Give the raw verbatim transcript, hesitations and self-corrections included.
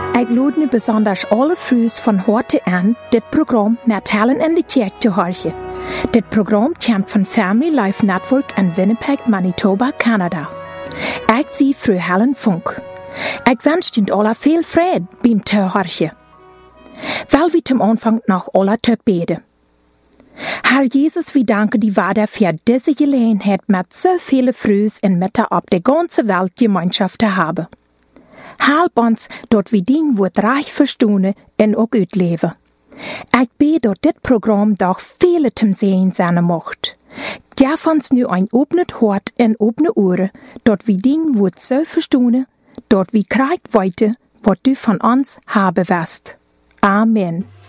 Ik lade nu besonders alle vroeg van harte aan dit programma naar Talen in de Kerk te horen. Dit programma komt van Family Life Network in Winnipeg, Manitoba, Canada. Ik zie fru Helen Funk. Ik wens u alle veel vrede beim te horen. Wel wie zum Anfang noch alle te beten. Herr Jesus, wir danken die Vater für diese Gelegenheit, mit so vielen Frühs in Mitte auf der ganzen Welt Gemeinschaft zu haben. Help uns, dort wir dien Wort reich verstehen und auch uitleven. Ich bete, dort dit Programm doch viele zum Sehen sein macht. Darf uns nu ein offenes Hort und offene Ohren, dort wir dien Wort so verstehen, dort wir kriegt weiter, was du von uns haben wirst. Amen.